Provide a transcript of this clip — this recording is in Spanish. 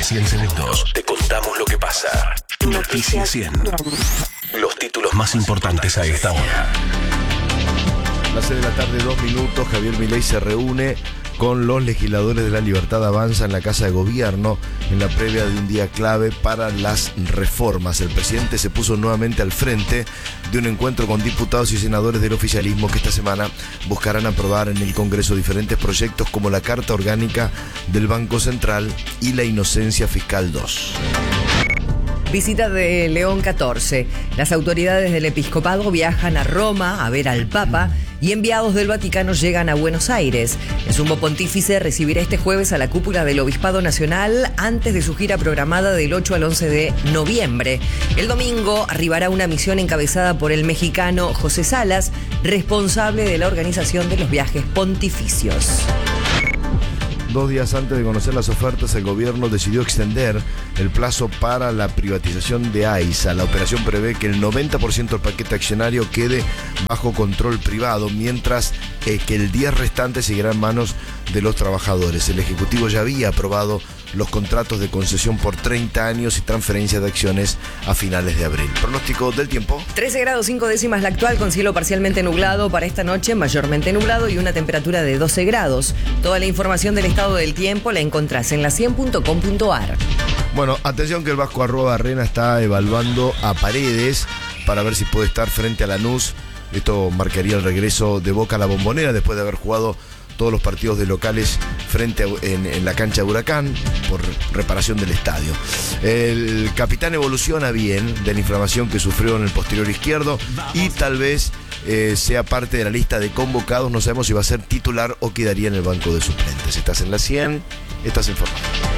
100 segundos te contamos lo que pasa. Noticias 100. Los títulos más importantes a esta hora. A las 6 de la tarde, 2 minutos, Javier Milei se reúne con los legisladores de La Libertad Avanza en la Casa de Gobierno en la previa de un día clave para las reformas. El presidente se puso nuevamente al frente de un encuentro con diputados y senadores del oficialismo que esta semana buscarán aprobar en el Congreso diferentes proyectos como la Carta Orgánica del Banco Central y la Inocencia Fiscal 2. Visita de León XIV. Las autoridades del episcopado viajan a Roma a ver al Papa y enviados del Vaticano llegan a Buenos Aires. El sumo pontífice recibirá este jueves a la cúpula del Obispado Nacional antes de su gira programada del 8 al 11 de noviembre. El domingo arribará una misión encabezada por el mexicano José Salas, responsable de la organización de los viajes pontificios. 2 días antes de conocer las ofertas, el gobierno decidió extender el plazo para la privatización de AISA. La operación prevé que el 90% del paquete accionario quede bajo control privado, mientras que el 10% restante seguirá en manos de los trabajadores. El Ejecutivo ya había aprobado los contratos de concesión por 30 años y transferencia de acciones a finales de abril. Pronóstico del tiempo. 13 grados 5 décimas la actual, con cielo parcialmente nublado para esta noche, mayormente nublado y una temperatura de 12 grados. Toda la información del estado del tiempo la encontrás en la100.com.ar. Bueno, atención que el Vasco Arrobarrena está evaluando a Paredes para ver si puede estar frente a Lanús. Esto marcaría el regreso de Boca a la Bombonera después de haber jugado todos los partidos de locales en la cancha de Huracán por reparación del estadio. El capitán evoluciona bien de la inflamación que sufrió en el posterior izquierdo y tal vez sea parte de la lista de convocados. No sabemos si va a ser titular o quedaría en el banco de suplentes. Estás en la 100, estás informado.